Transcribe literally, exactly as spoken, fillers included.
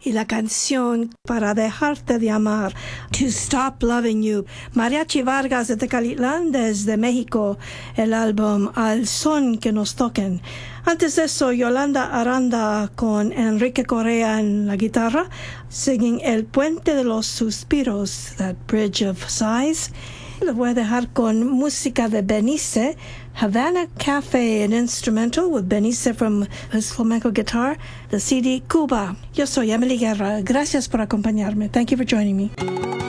y la canción Para dejarte de amar, To Stop Loving You. Mariachi Vargas de Tecalitlán, desde México, el álbum Al Son que nos toquen. Antes de eso, Yolanda Aranda con Enrique Correa en la guitarra, singing El Puente de los Suspiros, That Bridge of Sighs. Les voy a dejar con música de Benice, Havana Cafe, an instrumental with Benice from his flamenco guitar, the C D Cuba. Yo soy Emily Guerra. Gracias por acompañarme. Thank you for joining me.